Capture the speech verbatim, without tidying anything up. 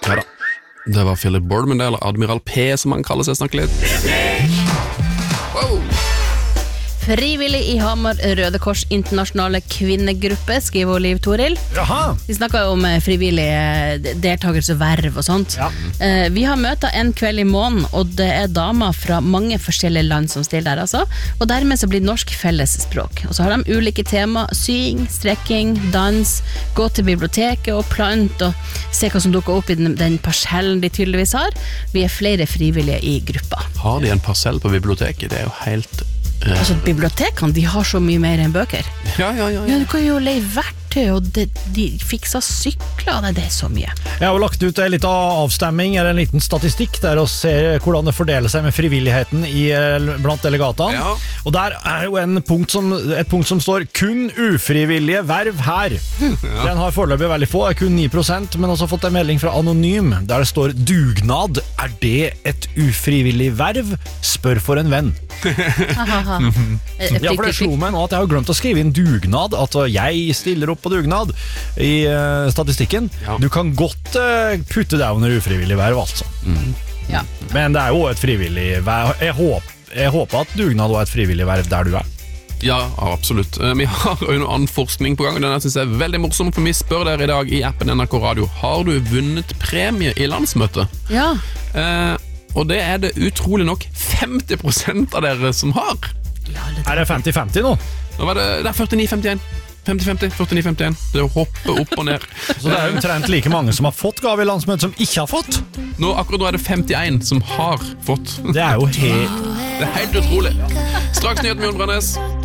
Ja da, det var Philip Boardman, eller Admiral P som han kaller seg, snakke litt. Wow. Frivillig i Hamar Røde Kors internasjonale kvinnegruppe, skriver Liv Toril. Jaha. Vi snakket jo om frivillige deltakelse og verv og sånt. Ja. Vi har møtet en kveld i måneden, og det er damer fra mange forskjellige land som stiller der, altså. Og dermed så blir norsk fellesspråk. Og så har de ulike tema, sying, strekking, dans, gå til biblioteket og plant, og se hva som dukker opp i den, den parsellen de tydeligvis har. Vi er flere frivillige i gruppa. Har de en parsell på biblioteket? Det er jo helt... Uh... Altså, bibliotekene, de har så mye mer enn bøker. Ja, ja, ja, ja. Ja, du kan jo leie verktøy, og de, de fikser sykler. Nei, det er så mye. Jeg har jo lagt ut en liten avstemming, eller en liten statistikk, der å se hvordan det fordeler seg med frivilligheten i, blant delegatene. Ja. Og der er jo en punkt som, et punkt som står kun ufrivillige verv her. Ja. Den har foreløpig veldig få, er kun ni prosent, men også fått en melding fra Anonym, der det står dugnad. Er det et ufrivillig verv? Spør for en venn. Ja, for det slo meg nå at jeg har glemt å skrive inn dugnad, at jeg stiller opp på dugnad i uh, statistikken. Ja. Du kan godt uh, putte deg under ufrivillig verv, altså. Mm. Ja. Men det er jo et frivillig verv. Jeg håper, jeg håper at dugnad var et frivillig verv der du er. Ja, absolutt. Vi har jo noe annen forskning på gang, og den synes jeg er veldig morsom, for vi spør dere i dag i appen N R K Radio, har du vunnet premie i landsmøtet? Ja. Eh, og det er det utrolig nok femti prosent av dere som har. Ja, det er det femti femti nå? Nå var det, det er førtini femtien. femti femti, førtini femtien. Det hopper opp og ned. Så det er jo omtrent like mange som har fått gave i landsmøtet som ikke har fått? Nå, akkurat nå er det femtien som har fått. Det er jo helt... Det er helt utrolig. Straks nyhet med Jon Brandes.